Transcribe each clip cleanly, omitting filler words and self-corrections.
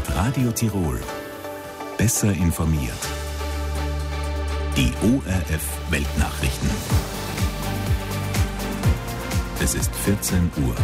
Mit Radio Tirol. Besser informiert. Die ORF Weltnachrichten. Es ist 14 Uhr.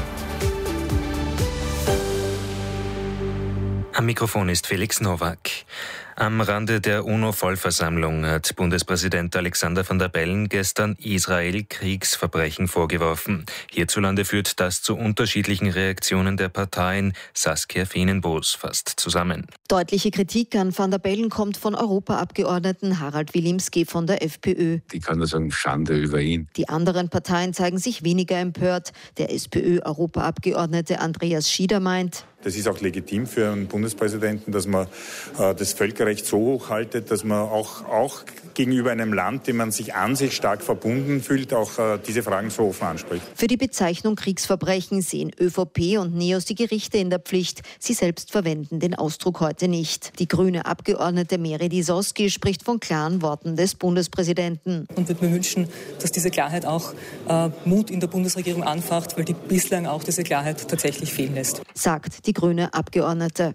Am Mikrofon ist Felix Nowak. Am Rande der UNO-Vollversammlung hat Bundespräsident Alexander Van der Bellen gestern Israel Kriegsverbrechen vorgeworfen. Hierzulande führt das zu unterschiedlichen Reaktionen der Parteien. Saskia Feenenbos fasst zusammen. Deutliche Kritik an Van der Bellen kommt von Europaabgeordneten Harald Wilimski von der FPÖ. Ich kann nur sagen, Schande über ihn. Die anderen Parteien zeigen sich weniger empört. Der SPÖ-Europaabgeordnete Andreas Schieder meint: Das ist auch legitim für einen Bundespräsidenten, dass man das Völkerrecht so hochhaltet, dass man auch gegenüber einem Land, dem man sich an sich stark verbunden fühlt, auch diese Fragen so offen anspricht. Für die Bezeichnung Kriegsverbrechen sehen ÖVP und NEOS die Gerichte in der Pflicht. Sie selbst verwenden den Ausdruck heute nicht. Die grüne Abgeordnete Meri Soski spricht von klaren Worten des Bundespräsidenten. Und würde mir wünschen, dass diese Klarheit auch Mut in der Bundesregierung anfacht, weil die bislang auch diese Klarheit tatsächlich fehlen lässt. Sagt die grüne Abgeordnete.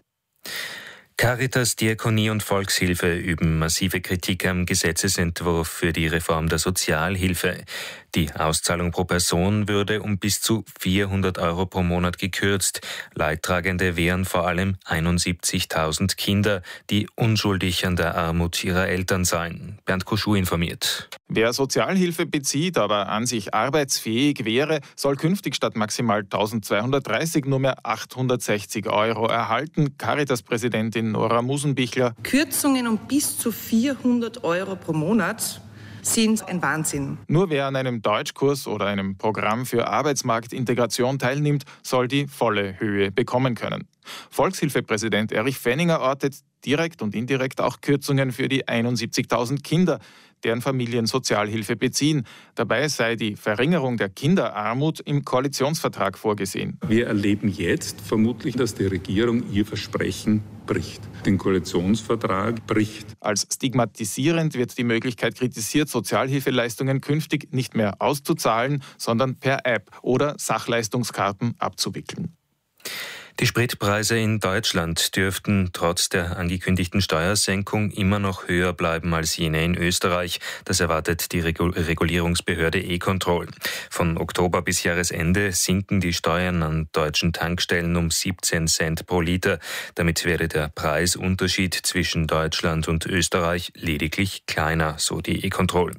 Caritas, Diakonie und Volkshilfe üben massive Kritik am Gesetzesentwurf für die Reform der Sozialhilfe. Die Auszahlung pro Person würde um bis zu 400 € pro Monat gekürzt. Leidtragende wären vor allem 71.000 Kinder, die unschuldig an der Armut ihrer Eltern seien. Bernd Koschuh informiert. Wer Sozialhilfe bezieht, aber an sich arbeitsfähig wäre, soll künftig statt maximal 1.230 nur mehr 860 € erhalten. Caritas-Präsidentin Nora Musenbichler: Kürzungen um bis zu 400 € pro Monat sind ein Wahnsinn. Nur wer an einem Deutschkurs oder einem Programm für Arbeitsmarktintegration teilnimmt, soll die volle Höhe bekommen können. Volkshilfepräsident Erich Fenninger ortet direkt und indirekt auch Kürzungen für die 71.000 Kinder, deren Familien Sozialhilfe beziehen. Dabei sei die Verringerung der Kinderarmut im Koalitionsvertrag vorgesehen. Wir erleben jetzt vermutlich, dass die Regierung ihr Versprechen bricht, den Koalitionsvertrag bricht. Als stigmatisierend wird die Möglichkeit kritisiert, Sozialhilfeleistungen künftig nicht mehr auszuzahlen, sondern per App oder Sachleistungskarten abzuwickeln. Die Spritpreise in Deutschland dürften trotz der angekündigten Steuersenkung immer noch höher bleiben als jene in Österreich. Das erwartet die Regulierungsbehörde E-Control. Von Oktober bis Jahresende sinken die Steuern an deutschen Tankstellen um 17 Cent pro Liter. Damit wäre der Preisunterschied zwischen Deutschland und Österreich lediglich kleiner, so die E-Control.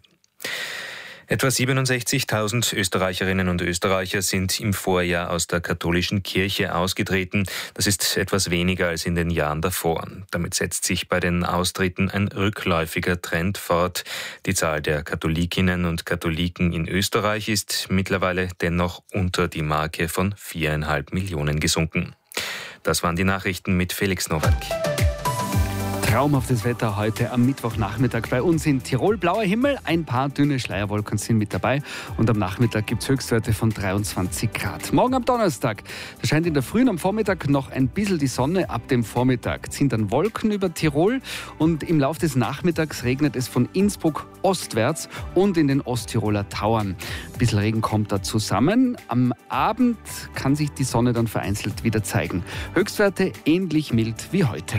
Etwa 67.000 Österreicherinnen und Österreicher sind im Vorjahr aus der katholischen Kirche ausgetreten. Das ist etwas weniger als in den Jahren davor. Damit setzt sich bei den Austritten ein rückläufiger Trend fort. Die Zahl der Katholikinnen und Katholiken in Österreich ist mittlerweile dennoch unter die Marke von 4,5 Millionen gesunken. Das waren die Nachrichten mit Felix Nowak. Traumhaftes Wetter heute am Mittwochnachmittag bei uns in Tirol. Blauer Himmel, ein paar dünne Schleierwolken sind mit dabei und am Nachmittag gibt es Höchstwerte von 23 Grad. Morgen am Donnerstag, da scheint in der Früh und am Vormittag noch ein bisschen die Sonne. Ab dem Vormittag ziehen dann Wolken über Tirol und im Laufe des Nachmittags regnet es von Innsbruck ostwärts und in den Osttiroler Tauern. Ein bisschen Regen kommt da zusammen. Am Abend kann sich die Sonne dann vereinzelt wieder zeigen. Höchstwerte ähnlich mild wie heute.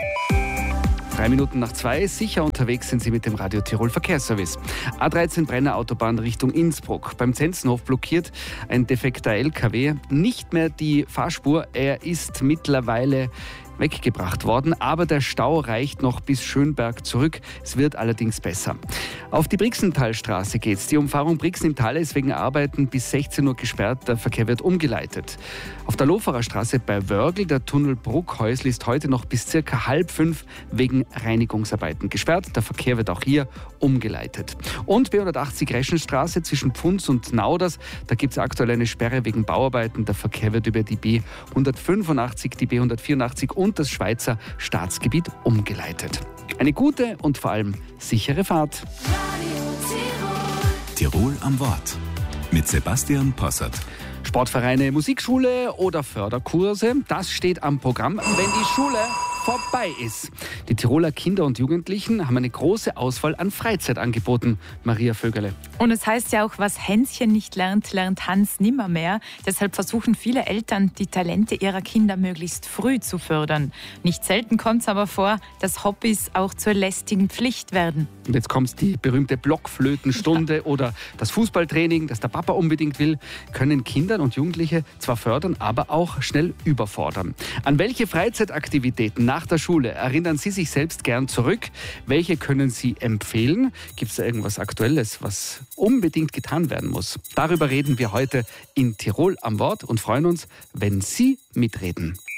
3 Minuten nach 2, sicher unterwegs sind Sie mit dem Radio Tirol Verkehrsservice. A13 Brenner Autobahn Richtung Innsbruck. Beim Zenzenhof blockiert ein defekter LKW nicht mehr die Fahrspur. Er ist mittlerweile weggebracht worden, aber der Stau reicht noch bis Schönberg zurück. Es wird allerdings besser. Auf die Brixentalstraße geht's. Die Umfahrung Brixen im Tal ist wegen Arbeiten bis 16 Uhr gesperrt. Der Verkehr wird umgeleitet. Auf der Loferer Straße bei Wörgl, der Tunnel Bruckhäusl ist heute noch bis ca. 4:30 wegen Reinigungsarbeiten gesperrt. Der Verkehr wird auch hier umgeleitet. Und B180 Reschenstraße zwischen Pfunds und Nauders, da gibt es aktuell eine Sperre wegen Bauarbeiten. Der Verkehr wird über die B185, die B184 und das Schweizer Staatsgebiet umgeleitet. Eine gute und vor allem sichere Fahrt. Tirol am Wort mit Sebastian Possert. Sportvereine, Musikschule oder Förderkurse, das steht am Programm. Wenn die Schule vorbei ist. Die Tiroler Kinder und Jugendlichen haben eine große Auswahl an Freizeitangeboten. Maria Vögerle. Und es heißt ja auch, was Hänschen nicht lernt, lernt Hans nimmermehr. Deshalb versuchen viele Eltern, die Talente ihrer Kinder möglichst früh zu fördern. Nicht selten kommt es aber vor, dass Hobbys auch zur lästigen Pflicht werden. Und jetzt kommt die berühmte Blockflötenstunde oder das Fußballtraining, das der Papa unbedingt will, können Kinder und Jugendliche zwar fördern, aber auch schnell überfordern. An welche Freizeitaktivitäten nach der Schule erinnern Sie sich selbst gern zurück? Welche können Sie empfehlen? Gibt es da irgendwas Aktuelles, was unbedingt getan werden muss? Darüber reden wir heute in Tirol am Wort und freuen uns, wenn Sie mitreden.